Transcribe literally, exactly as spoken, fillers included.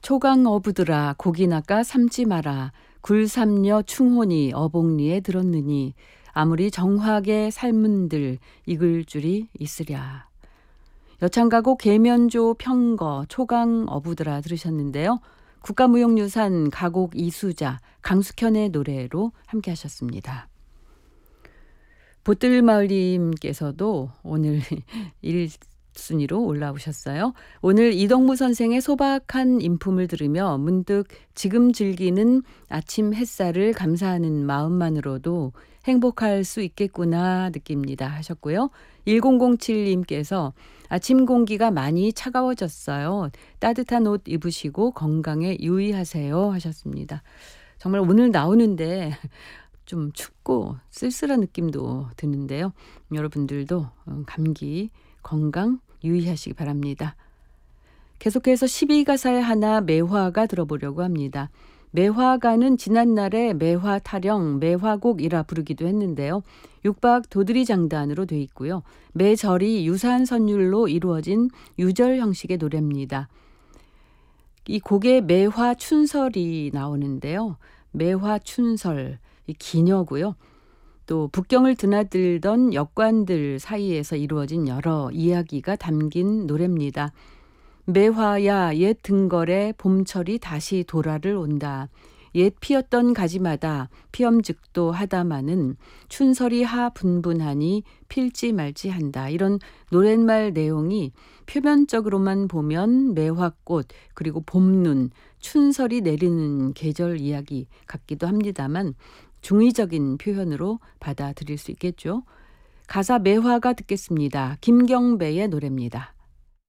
초강 어부들아 고기 낚아 삶지 마라. 굴삼녀 충혼이 어복리에 들었느니 아무리 정확에 삶은들 익을 줄이 있으랴. 여창가곡 계면조 평거 초강 어부들아 들으셨는데요. 국가무형유산 가곡 이수자 강숙현의 노래로 함께 하셨습니다. 보뜰마을님께서도 오늘 일 순위로 올라오셨어요. 오늘 이동무 선생의 소박한 인품을 들으며 문득 지금 즐기는 아침 햇살을 감사하는 마음만으로도 행복할 수 있겠구나 느낍니다 하셨고요. 일공공칠님께서 아침 공기가 많이 차가워졌어요. 따뜻한 옷 입으시고 건강에 유의하세요 하셨습니다. 정말 오늘 나오는데 좀 춥고 쓸쓸한 느낌도 드는데요. 여러분들도 감기, 건강 유의하시기 바랍니다. 계속해서 십이 가사의 하나 매화가 들어보려고 합니다. 매화가는 지난날에 매화 타령, 매화곡이라 부르기도 했는데요. 육박 도드리 장단으로 돼 있고요. 매절이 유사한 선율로 이루어진 유절 형식의 노래입니다. 이 곡에 매화 춘설이 나오는데요. 매화 춘설, 이 기녀고요. 또 북경을 드나들던 역관들 사이에서 이루어진 여러 이야기가 담긴 노래입니다. 매화야 옛 등걸에 봄철이 다시 도라를 온다. 옛 피었던 가지마다 피엄즉도 하다마는 춘설이 하 분분하니 필지 말지 한다. 이런 노랫말 내용이 표면적으로만 보면 매화꽃 그리고 봄눈, 춘설이 내리는 계절 이야기 같기도 합니다만 중의적인 표현으로 받아들일 수 있겠죠. 가사 매화가 듣겠습니다. 김경배의 노래입니다.